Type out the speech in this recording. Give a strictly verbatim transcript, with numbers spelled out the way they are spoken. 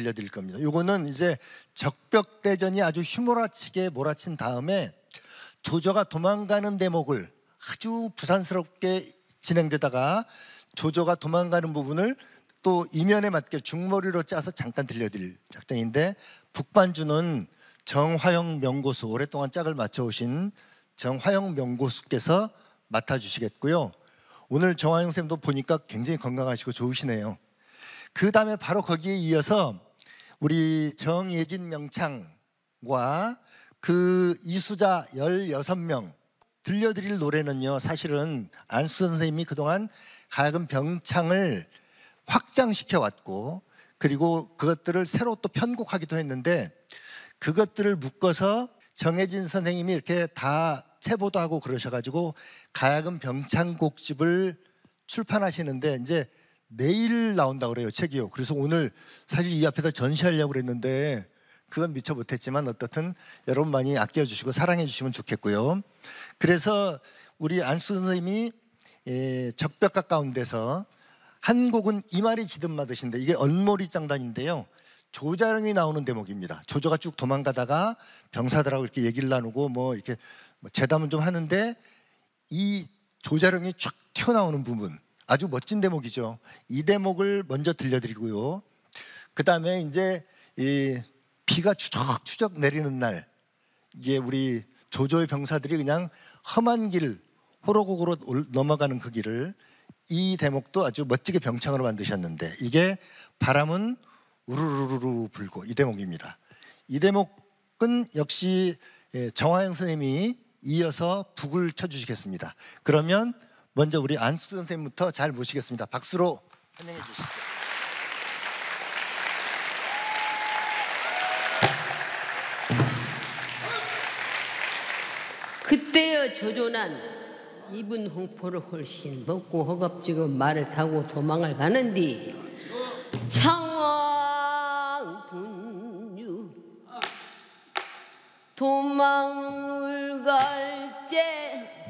들려드릴 겁니다. 요거는 이제 적벽대전이 아주 휘몰아치게 몰아친 다음에 조조가 도망가는 대목을 아주 부산스럽게 진행되다가 조조가 도망가는 부분을 또 이면에 맞게 중머리로 짜서 잠깐 들려드릴 작정인데, 북반주는 정화영 명고수, 오랫동안 짝을 맞춰오신 정화영 명고수께서 맡아주시겠고요. 오늘 정화영 쌤도 보니까 굉장히 건강하시고 좋으시네요. 그 다음에 바로 거기에 이어서 우리 정예진 명창과 그 이수자 열여섯 명 들려드릴 노래는요, 사실은 안수 선생님이 그동안 가야금 병창을 확장시켜 왔고, 그리고 그것들을 새로 또 편곡하기도 했는데, 그것들을 묶어서 정혜진 선생님이 이렇게 다 체보도 하고 그러셔가지고 가야금 병창곡집을 출판하시는데, 이제 내일 나온다고 그래요, 책이요. 그래서 오늘 사실 이 앞에서 전시하려고 그랬는데 그건 미처 못했지만 어떻든 여러분 많이 아껴주시고 사랑해 주시면 좋겠고요. 그래서 우리 안수 선생님이 적벽가 가운데서 한 곡은 이마리 지듬마듯인데, 이게 얼머리 장단인데요, 조자룡이 나오는 대목입니다. 조조가 쭉 도망가다가 병사들하고 이렇게 얘기를 나누고 뭐 이렇게 재담은 좀 하는데, 이 조자룡이 쫙 튀어나오는 부분 아주 멋진 대목이죠. 이 대목을 먼저 들려드리고요. 그 다음에 이제 이 비가 추적추적 내리는 날, 이게 우리 조조의 병사들이 그냥 험한 길 호로곡으로 넘어가는 그 길을, 이 대목도 아주 멋지게 병창으로 만드셨는데, 이게 바람은 우르르르 불고, 이 대목입니다. 이 대목은 역시 정화영 선생님이 이어서 북을 쳐주시겠습니다. 그러면 먼저 우리 안수 선생님부터 잘 모시겠습니다. 박수로 환영해 주시죠. 그때여 조조난 입은 홍포를 훨씬 먹고 허겁지겁 말을 타고 도망을 가는디, 창왕분유 도망을 갈 때